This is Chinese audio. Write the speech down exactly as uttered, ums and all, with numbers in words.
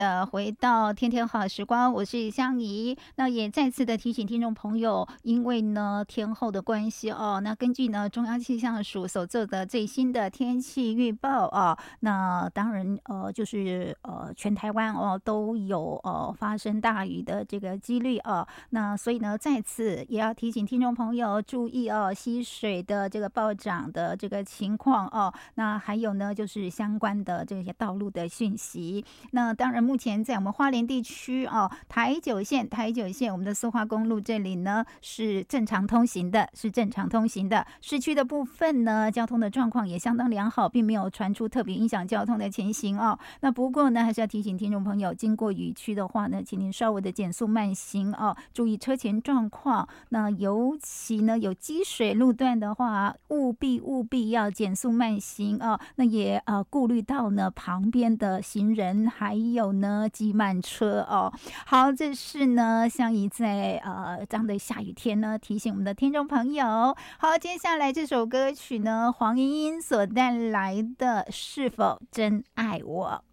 呃，回到天天好时光，我是香怡。那也再次的提醒听众朋友，因为呢天候的关系哦，那根据呢中央气象署所做的最新的天气预报啊，那当然呃就是呃全台湾哦都有呃发生大雨的这个几率啊。那所以呢再次也要提醒听众朋友注意哦，溪水的这个暴涨的这个情况哦。那还有呢就是相关的这些道路的讯息。那当然目前在我们花莲地区哦，台九线台九线我们的苏花公路这里呢是正常通行的，是正常通行的。市区的部分呢，交通的状况也相当良好，并没有传出特别影响交通的情形哦。那不过呢，还是要提醒听众朋友，经过雨区的话呢，请您稍微的减速慢行哦，注意车前状况。那尤其呢有积水路段的话，务必务必要减速慢行哦。那也呃顾虑到呢旁边的行人，还有呢机慢车哦。好，这是呢香怡在呃这样的下雨天呢提醒我们的听众朋友。好，接下来这首歌曲呢，黄莺莺所带来的《是否真爱我》。